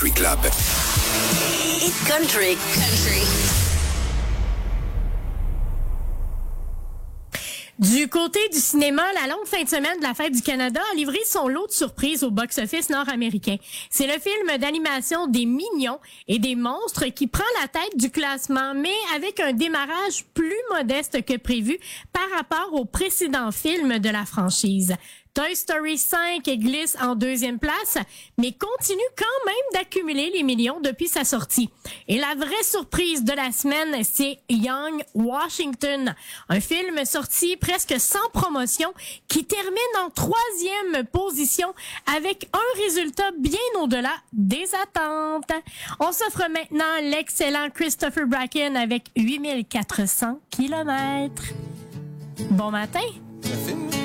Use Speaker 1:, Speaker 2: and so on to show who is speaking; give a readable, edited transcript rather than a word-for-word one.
Speaker 1: Country Club.
Speaker 2: Hit Country.
Speaker 3: Du côté du cinéma, la longue fin de semaine de la Fête du Canada a livré son lot de surprises au box-office nord-américain. C'est le film d'animation des Mignons et des Monstres qui prend la tête du classement, mais avec un démarrage plus modeste que prévu par rapport au précédent film de la franchise. Toy Story 5 glisse en deuxième place, mais continue quand même d'accumuler les millions depuis sa sortie. Et la vraie surprise de la semaine, c'est Young Washington, un film sorti presque sans promotion qui termine en 3e position avec un résultat bien au-delà des attentes. On s'offre maintenant l'excellent Christopher Bracken avec 8400 kilomètres. Bon matin!